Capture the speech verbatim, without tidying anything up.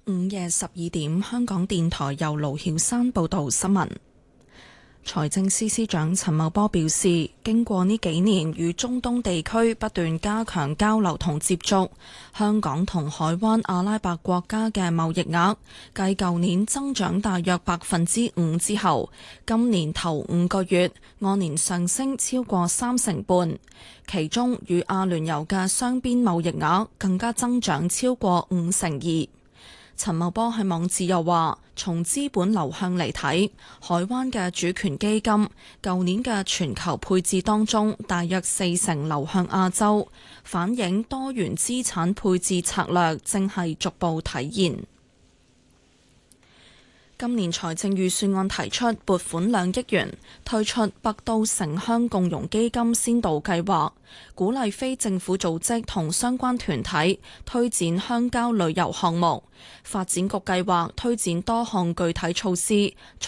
午夜十二點，香港電台由盧曉山報道新聞。財政司司長陳茂波表示，經過呢幾年與中東地區不斷加強交流同接觸，香港同海灣阿拉伯國家嘅貿易額繼舊年增長大約百分之五之後，今年頭五個月按年上升超過三成半，其中與阿聯酋嘅雙邊貿易額更加增長超過五成二。陳茂波喺網誌又話，從資本流向嚟睇，海灣嘅主權基金舊年嘅全球配置當中，大約四成流向亞洲，反映多元資產配置策略正係逐步體現。今年財政預算案提出撥款兩億元，推出北都城鄉共融基金先導計劃，鼓勵非政府組織同相關團體推展鄉郊旅遊項目。發展局計劃推展多項具體措施，